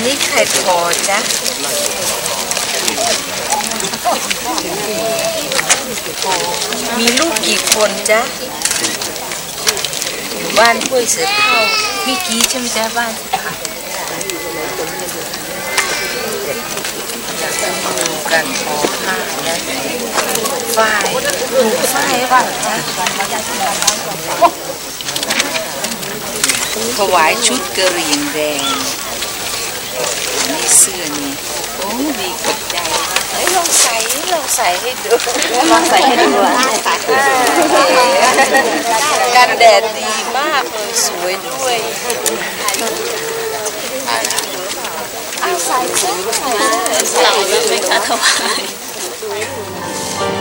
นี้ไข่พอจ้ะมีลูกกี่คนจ๊ะอยู่บ้านห้วยเสือเท่ามีกี่ใช่ไหมจ๊ะบ้านค่ะดูกันพอผ้าและฝ้ายดูฝ้ายบ้างจ๊ะถวายชุดกระเหรี่ยงแดงนี่เสื้อนี่โอ้ดีกับใจลองใส่ให้ดูลองใส่ให้ดูกันแดดดีมากเลยสวยด้วยใส่เสื้อใส่ไม่ค่ะถวาย